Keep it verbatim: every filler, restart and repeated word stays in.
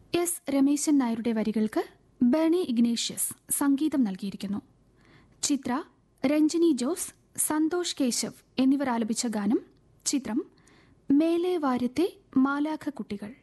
S Rameshan നായരുടെ വരികൾക്ക് Berny Ignatius സംഗീതം നൽകിയിരിക്കുന്നു. ചിത്ര, രഞ്ജിനി ജോസ്, സന്തോഷ് കേശവ് എന്നിവർ ആലപിച്ച ഗാനം. ചിത്രം മേലെ വാര്യത്തെ മാലാഖ കുട്ടികൾ.